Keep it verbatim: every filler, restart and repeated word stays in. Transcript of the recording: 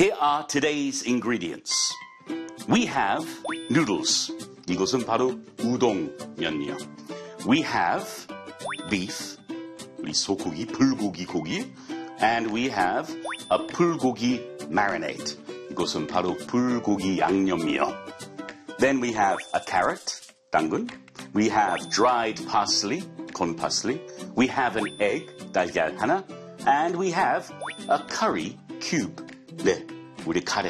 Here are today's ingredients. We have noodles. 이것은 바로 우동면이요. We have beef, 우리 소고기, 불고기 고기. And we have a 불고기 marinade. 이것은 바로 불고기 양념이요. Then we have a carrot, 당근. We have dried parsley, corn parsley. We have an egg, 달걀 하나. And we have a curry cube. 네, 우리 카레